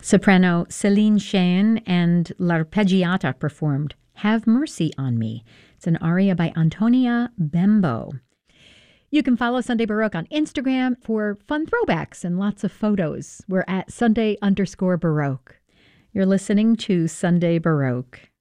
Soprano Céline Cheyne and L'Arpeggiata performed Have Mercy on Me. It's an aria by Antonia Bembo. You can follow Sunday Baroque on Instagram for fun throwbacks and lots of photos. We're at Sunday_Baroque. You're listening to Sunday Baroque.